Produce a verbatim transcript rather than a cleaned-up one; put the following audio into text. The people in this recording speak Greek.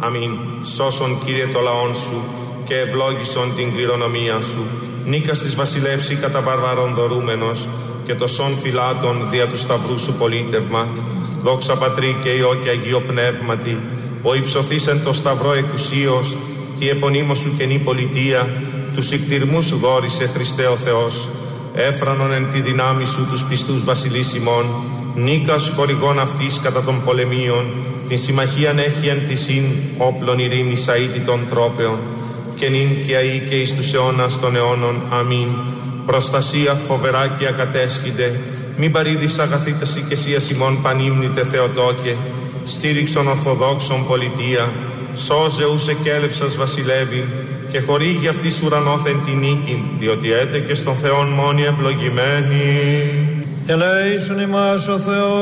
Αμήν. Σώσον, Κύριε, το λαόν σου και ευλόγησον την κληρονομία σου. Νίκας της βασιλεύση κατά βαρβαρών δωρούμενος και το σον φυλάτων δια του σταυρού σου πολίτευμα. Δόξα Πατρί και Υιό και Αγίο Πνεύματι, ο υψωθείς το σταυρό εκουσίως, τη επωνύμω σου καινή πολιτεία, τους ικτηρμούς σου δόρισε Χριστέ ο Θεός. Έφρανον εν τη δυνάμει σου τους πιστούς βασιλείς ημών, νίκας χορηγών αυτής κατά των πολεμίων, την συμμαχίαν έχει εν τη συν όπλων ειρήνης αίτητων τρόπεων, και νυν και αεί και εις τους αιώνας των αιώνων. Αμήν. Προστασία φοβερά και ακατέσχυνται, μην παρήδεις αγαθήτας οικεσίας ημών πανύμνητε Θεοτόκε, στήριξον ορθοδόξον πολιτεία, σώζε ους εκέλευσας βασιλεύειν, και χορήγει αυτής ουρανόθεν τη νίκη, διότι έτε και στον Θεόν μόνοι ευλογημένοι. Ελέησον ημάς ο Θεός